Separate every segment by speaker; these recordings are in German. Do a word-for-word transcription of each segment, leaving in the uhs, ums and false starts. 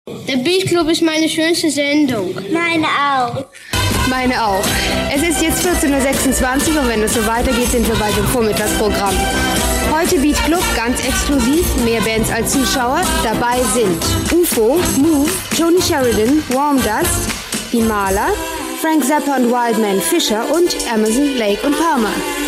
Speaker 1: Der Beat Club ist meine schönste Sendung.
Speaker 2: Meine auch.
Speaker 3: Meine auch. Es ist jetzt vierzehn Uhr sechsundzwanzig und wenn es so weitergeht, sind wir bald im Vormittagsprogramm. Heute Beat Club, ganz exklusiv, mehr Bands als Zuschauer. Dabei sind U F O, Move, Tony Sheridan, Warm Dust, Die Maler, Frank Zappa und Wildman Fischer und Emerson, Lake und Palmer.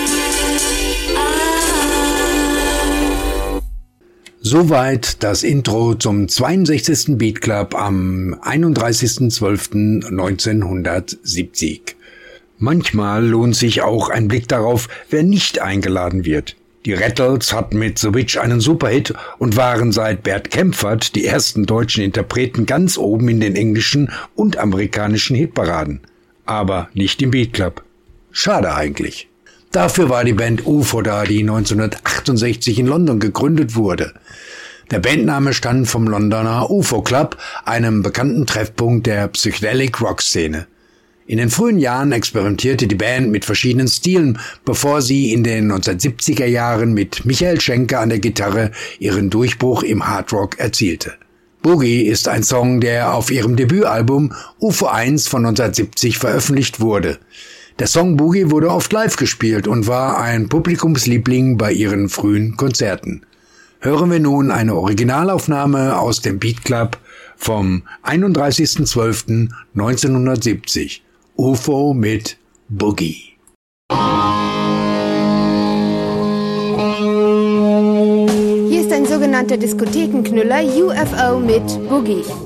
Speaker 4: Soweit das Intro zum zweiundsechzigsten Beat Club am einunddreißigsten zwölften neunzehnhundertsiebzig. Manchmal lohnt sich auch ein Blick darauf, wer nicht eingeladen wird. Die Rattles hatten mit The Witch einen Superhit und waren seit Bert Kaempfert die ersten deutschen Interpreten ganz oben in den englischen und amerikanischen Hitparaden. Aber nicht im Beat Club. Schade eigentlich. Dafür war die Band U F O da, die neunzehnhundertachtundsechzig in London gegründet wurde. Der Bandname stammt vom Londoner U F O Club, einem bekannten Treffpunkt der Psychedelic Rock Szene. In den frühen Jahren experimentierte die Band mit verschiedenen Stilen, bevor sie in den neunzehnhundertsiebziger Jahren mit Michael Schenker an der Gitarre ihren Durchbruch im Hardrock erzielte. Boogie ist ein Song, der auf ihrem Debütalbum U F O eins von neunzehnhundertsiebzig veröffentlicht wurde. Der Song Boogie wurde oft live gespielt und war ein Publikumsliebling bei ihren frühen Konzerten. Hören wir nun eine Originalaufnahme aus dem Beat Club vom einunddreißigsten zwölften neunzehnhundertsiebzig. U F O mit Boogie.
Speaker 3: Hier ist ein sogenannter Diskothekenknüller, U F O mit Boogie.